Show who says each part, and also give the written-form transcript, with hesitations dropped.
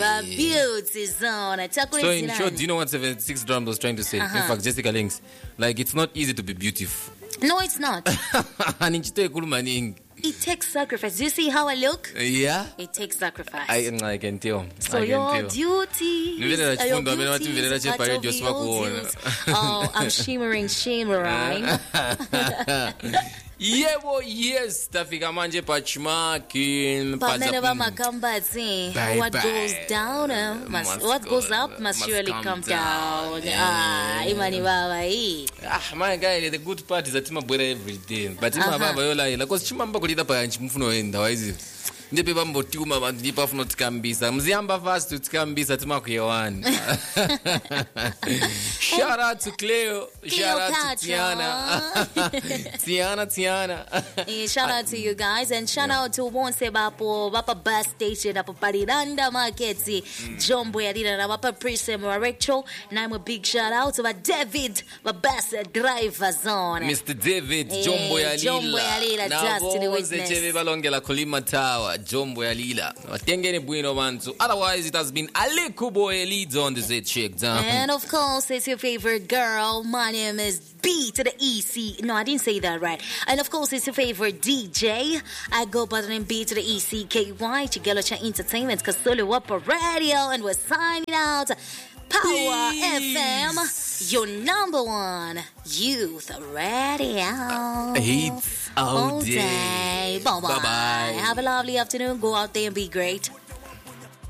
Speaker 1: beauty zone.
Speaker 2: So in short, do you know what 76 Drums was trying to say? In fact, Jessica Links, like it's not easy to be beautiful.
Speaker 1: No, it's not. It takes sacrifice. Do you see how I look?
Speaker 2: Yeah.
Speaker 1: It takes sacrifice.
Speaker 2: I can tell.
Speaker 1: So your duty. Oh, I'm shimmering.
Speaker 2: Yebo, yes, tafika manje pachmakin.
Speaker 1: But never makambazi. What goes down, what goes up must surely come down. Imani baba hii.
Speaker 2: My guy, the good part is that I'm every day. But ima baba yola ila cause chimamba kulita pa nchimufuno enda waizi. Ndipe bambo tiuma bantu nipa funo tikambisa. Mziamba fast tikambisa tima kuyewani. Shout out to Cleo. Shout out to Tiana. Tiana.
Speaker 1: Shout out to you guys and shout out to Monse Bapa bus station Bapa Pariranda Marketi Jombo Yalila na Bapa Prism Retro. And I'm a big shout out to David bus driver zone.
Speaker 2: Mr. David Jombo Yalila
Speaker 1: just to the witness.
Speaker 2: Cheve balongela Kolima Tower Jombo Yalila. Watengene Bueno Manzu. Otherwise it has been Alekubo leads on the Z check down.
Speaker 1: And of course it's your favorite girl. My name is B to the EC. No, I didn't say that right. And of course, it's your favorite DJ. I go by the name B to the ECKY. Chigalocha Entertainment, Kasulu Wapa Radio, and we're signing out. Power FM, your number one youth radio.
Speaker 2: It's all day.
Speaker 1: Bye-bye. Have a lovely afternoon. Go out there and be great.